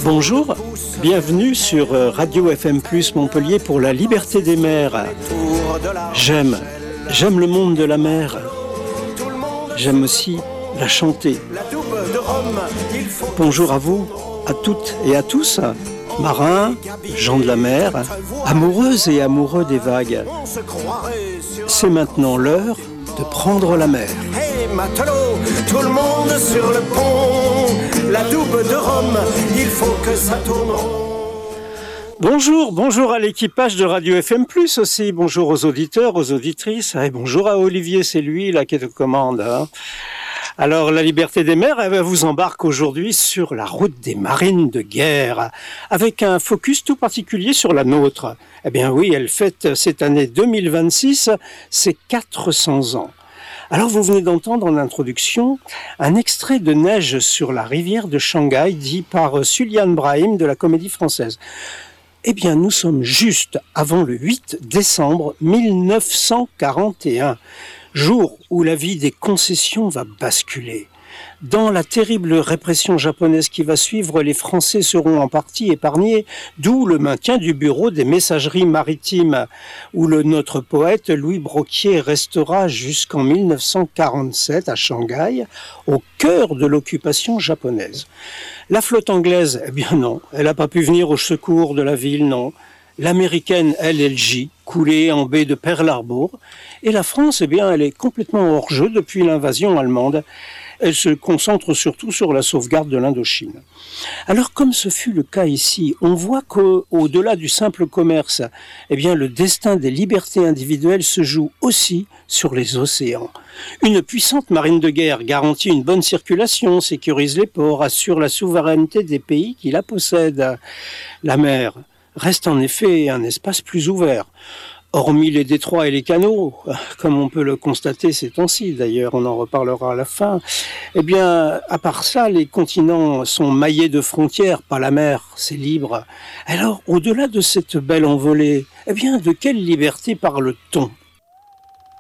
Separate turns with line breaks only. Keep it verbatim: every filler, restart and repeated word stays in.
Bonjour, bienvenue sur Radio F M plus Montpellier pour la liberté des mers. J'aime, j'aime le monde de la mer. J'aime aussi la chanter. Bonjour à vous, à toutes et à tous, marins, gens de la mer, amoureuses et amoureux des vagues. C'est maintenant l'heure de prendre la mer.
Hey matelot, tout le monde sur le pont, la double de Rome, il faut que ça tourne rond.
Bonjour, bonjour à l'équipage de Radio F M plus aussi, bonjour aux auditeurs, aux auditrices, et bonjour à Olivier, c'est lui là qui est aux commandes. Hein. Alors, la liberté des mers, elle vous embarque aujourd'hui sur la route des marines de guerre, avec un focus tout particulier sur la nôtre. Eh bien oui, elle fête cette année deux mille vingt-six ses quatre cents ans. Alors, vous venez d'entendre en introduction un extrait de Neige sur la rivière de Shanghai, dit par Suliane Brahim de la Comédie Française. Eh bien, nous sommes juste avant le huit décembre mille neuf cent quarante et un. Jour où la vie des concessions va basculer. Dans la terrible répression japonaise qui va suivre, les Français seront en partie épargnés, d'où le maintien du bureau des messageries maritimes, où le, notre poète Louis Broquier restera jusqu'en mille neuf cent quarante-sept à Shanghai, au cœur de l'occupation japonaise. La flotte anglaise, eh bien non, elle n'a pas pu venir au secours de la ville, non. L'américaine L L J, coulée en baie de Pearl Harbor, et la France, eh bien, elle est complètement hors jeu depuis l'invasion allemande. Elle se concentre surtout sur la sauvegarde de l'Indochine. Alors, comme ce fut le cas ici, on voit qu'au-delà du simple commerce, eh bien, le destin des libertés individuelles se joue aussi sur les océans. Une puissante marine de guerre garantit une bonne circulation, sécurise les ports, assure la souveraineté des pays qui la possèdent. La mer reste en effet un espace plus ouvert. Hormis les détroits et les canaux, comme on peut le constater ces temps-ci, d'ailleurs on en reparlera à la fin, eh bien, à part ça, les continents sont maillés de frontières, pas la mer, c'est libre. Alors, au-delà de cette belle envolée, eh bien, de quelle liberté parle-t-on ?